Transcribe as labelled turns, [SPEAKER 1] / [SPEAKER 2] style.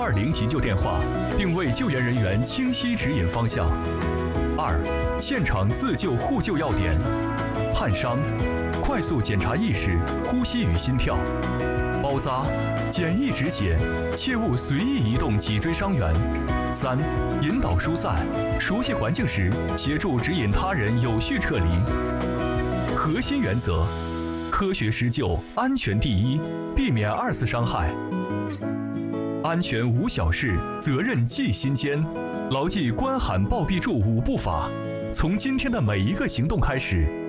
[SPEAKER 1] 120急救电话，并为救援人员清晰指引方向。2、现场自救互救要点：焊伤，快速检查意识、呼吸与心跳；包扎，简易止血，切勿随意移动脊椎伤员。3、引导疏散，熟悉环境时，协助指引他人有序撤离。核心原则：科学施救，安全第一，避免2次伤害。安全无小事，责任记心间。牢记关喊报必助5步法，从今天的每一个行动开始，